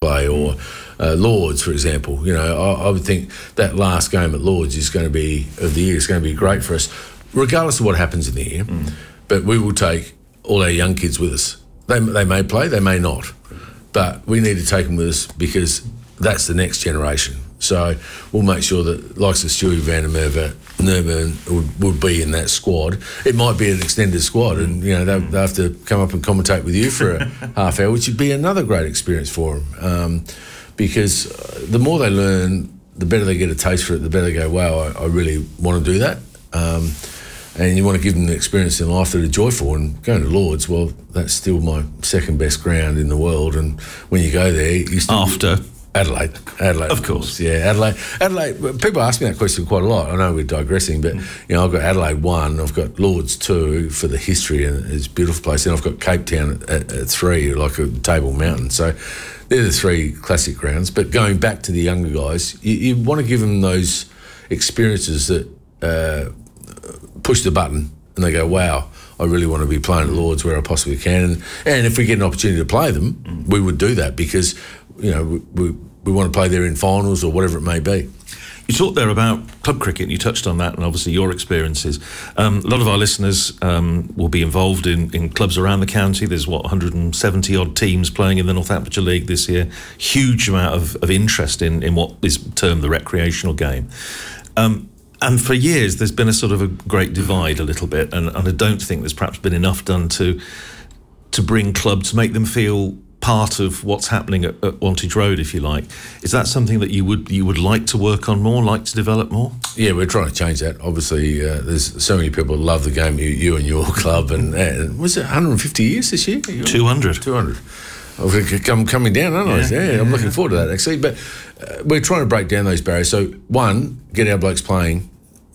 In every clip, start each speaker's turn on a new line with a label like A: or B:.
A: play, or Lords, for example. You know, I would think that last game at Lords is going to be great for us, regardless of what happens in the year. But we will take all our young kids with us. They may play, they may not, but we need to take them with us because that's the next generation. So we'll make sure that likes of Stewie van der Merwe would be in that squad. It might be an extended squad, and you know they'll have to come up and commentate with you for a half hour, which would be another great experience for them. Because the more they learn, the better they get a taste for it. The better they go, wow, I really want to do that. And you want to give them the experience in life that are joyful. And going to Lords, well, that's still my second best ground in the world. And when you go there, you still
B: after
A: Adelaide,
B: of course,
A: yeah, Adelaide. People ask me that question quite a lot. I know we're digressing, but you know, I've got Adelaide 1, I've got Lords 2 for the history, and it's a beautiful place. And I've got Cape Town at 3, like a Table Mountain. So they're the 3 classic grounds. But going back to the younger guys, you want to give them those experiences that push the button and they go, wow, I really want to be playing at Lords where I possibly can. And if we get an opportunity to play them, we would do that because, you know, we want to play there in finals or whatever it may be.
B: You talked there about club cricket, and you touched on that, and obviously your experiences. A lot of our listeners will be involved in clubs around the county. There's, 170-odd teams playing in the Northamptonshire League this year. Huge amount of interest in what is termed the recreational game. And for years, there's been a sort of a great divide a little bit, and I don't think there's perhaps been enough done to bring clubs, to make them feel part of what's happening at Wantage Road, if you like. Is that something that you would like to work on more, like to develop more? Yeah, we're trying to change that. Obviously, there's so many people who love the game, you and your club, and was it 150 years this year? 200. Coming down, aren't I? Yeah, I'm looking forward to that, actually. But we're trying to break down those barriers. So, one, get our blokes playing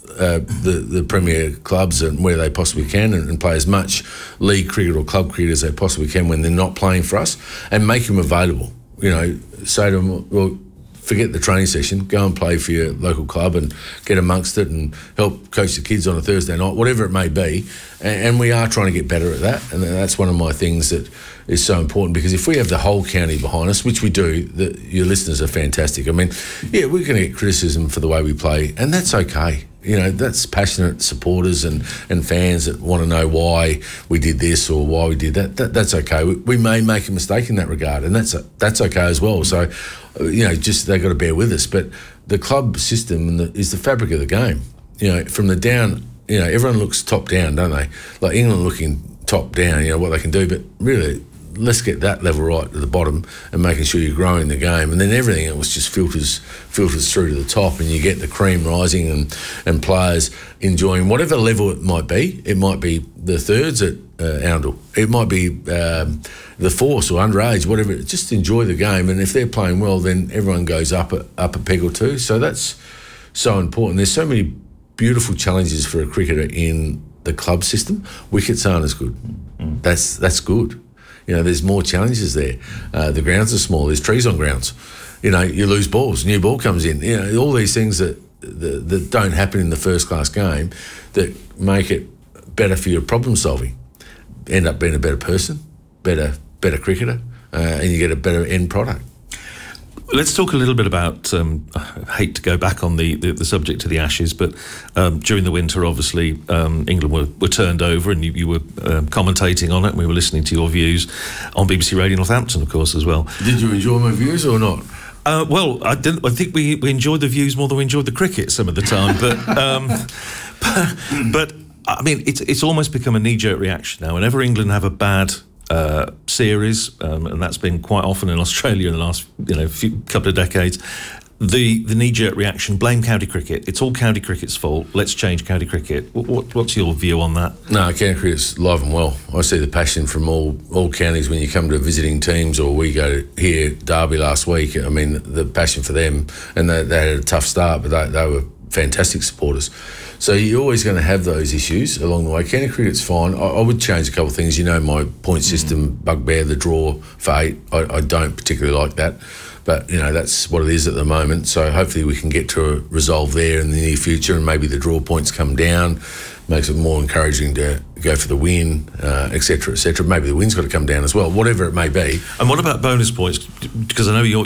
B: the premier clubs and where they possibly can, and play as much league cricket or club cricket as they possibly can when they're not playing for us, and make them available. You know, say to them, well, forget the training session, go and play for your local club and get amongst it and help coach the kids on a Thursday night, whatever it may be. And we are trying to get better at that, and that's one of my things that is so important, because if we have the whole county behind us, which we do, your listeners are fantastic. I mean, yeah, we're going to get criticism for the way we play, and that's okay. You know, that's passionate supporters and fans that want to know why we did this or why we did that. That's okay. We may make a mistake in that regard, and that's okay as well. So, you know, just they've got to bear with us. But the club system is the fabric of the game. You know, from the down, you know, everyone looks top down, don't they? Like England looking top down, you know, what they can do. But really, let's get that level right at the bottom and making sure you're growing the game, and then everything else just filters through to the top, and you get the cream rising and players enjoying whatever level it might be. It might be the thirds at Oundle, it might be the force or underage, whatever. Just enjoy the game, and if they're playing well, then everyone goes up a peg or two. So that's so important. There's so many beautiful challenges for a cricketer in the club system. Wickets aren't as good. That's good. You know, there's more challenges there. The grounds are small. There's trees on grounds. You know, you lose balls. New ball comes in. You know, all these things that don't happen in the first class game that make it better for your problem solving. End up being a better person, better cricketer, and you get a better end product. Let's talk a little bit about, I hate to go back on the subject of the Ashes, but during the winter, obviously, England were turned over, and you were commentating on it, and we were listening to your views on BBC Radio Northampton, of course, as well. Did you enjoy my views or not? Well, I didn't. I think we enjoyed the views more than we enjoyed the cricket some of the time, but I mean, it's almost become a knee-jerk reaction now. Whenever England have a bad series, and that's been quite often in Australia in the last couple of decades, the knee-jerk reaction, blame county cricket. It's all county cricket's fault. Let's change county cricket. What's your view on that? No, county cricket's live and well. I see the passion from all counties when you come to visiting teams, or we go here, Derby last week. I mean, the passion for them, and they had a tough start, but they were fantastic supporters. So you're always going to have those issues along the way. County cricket's fine. I would change a couple of things. You know, my point system bugbear, the draw for 8. I don't particularly like that. But, you know, that's what it is at the moment. So hopefully we can get to a resolve there in the near future, and maybe the draw points come down, makes it more encouraging to go for the win, et cetera, et cetera. Maybe the win's got to come down as well, whatever it may be. And what about bonus points? Because I know you're